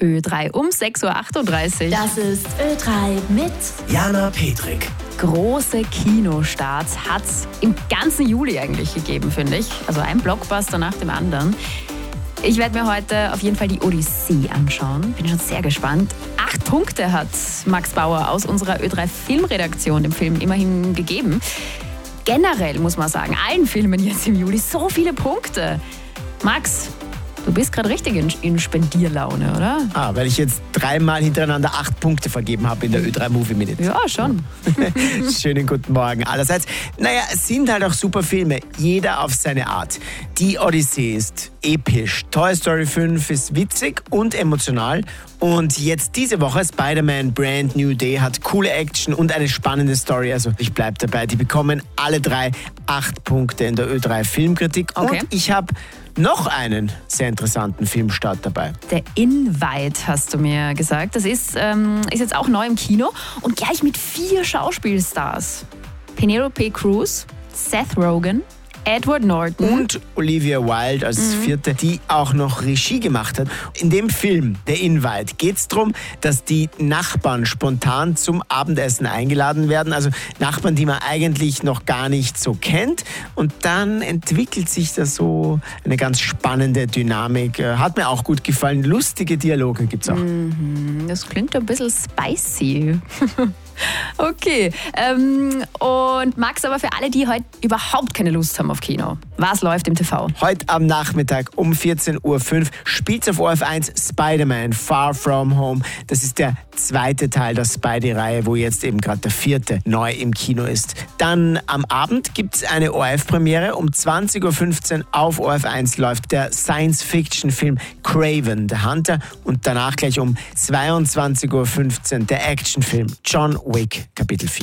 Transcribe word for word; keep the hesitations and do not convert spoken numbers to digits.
Ö drei um sechs Uhr achtunddreißig. Das ist Ö drei mit Jana Petrik. Große Kinostarts hat es im ganzen Juli eigentlich gegeben, finde ich. Also ein Blockbuster nach dem anderen. Ich werde mir heute auf jeden Fall die Odyssee anschauen. Bin schon sehr gespannt. Acht Punkte hat Max Bauer aus unserer Ö drei Filmredaktion dem Film immerhin gegeben. Generell muss man sagen, allen Filmen jetzt im Juli so viele Punkte. Max, du bist gerade richtig in, in Spendierlaune, oder? Ah, weil ich jetzt dreimal hintereinander acht Punkte vergeben habe in der Ö drei Movie Minute. Ja, schon. Schönen guten Morgen allerseits. Naja, es sind halt auch super Filme, jeder auf seine Art. Die Odyssee ist episch. Toy Story fünf ist witzig und emotional. Und jetzt diese Woche Spider-Man Brand New Day hat coole Action und eine spannende Story. Also ich bleibe dabei. Die bekommen alle drei acht Punkte in der Ö drei Filmkritik. Okay. Und ich habe noch einen sehr interessanten Filmstart dabei. Der Invite, hast du mir gesagt. Das ist, ähm, ist jetzt auch neu im Kino und gleich mit vier Schauspielstars. Penelope Cruz, Seth Rogen, Edward Norton Und Olivia Wilde als mhm. vierte, die auch noch Regie gemacht hat. In dem Film, der Invite, geht es darum, dass die Nachbarn spontan zum Abendessen eingeladen werden. Also Nachbarn, die man eigentlich noch gar nicht so kennt. Und dann entwickelt sich da so eine ganz spannende Dynamik. Hat mir auch gut gefallen. Lustige Dialoge gibt es auch. Mhm, das klingt ein bisschen spicy. Okay, ähm, und Max, aber für alle, die heute überhaupt keine Lust haben auf Kino, was läuft im T V? Heute am Nachmittag um vierzehn Uhr fünf spielt auf O R F eins Spider-Man Far From Home. Das ist der zweite Teil der Spidey-Reihe, wo jetzt eben gerade der vierte neu im Kino ist. Dann am Abend gibt es eine O R F-Premiere. Um zwanzig Uhr fünfzehn auf O R F eins läuft der Science-Fiction-Film Kraven the Hunter und danach gleich um zweiundzwanzig Uhr fünfzehn der Actionfilm John Wick Kapitel vier.